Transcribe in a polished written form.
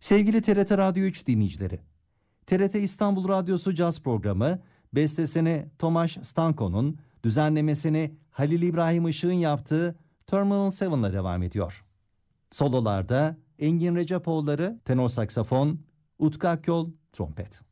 Sevgili TRT Radyo 3 dinleyicileri, TRT İstanbul Radyosu Caz programı, bestesini Tomasz Stanko'nun, düzenlemesini Halil İbrahim Işık'ın yaptığı Terminal 7'la devam ediyor. Sololarda Engin Recepoğulları, tenor saksafon, Utku Akyol, trompet.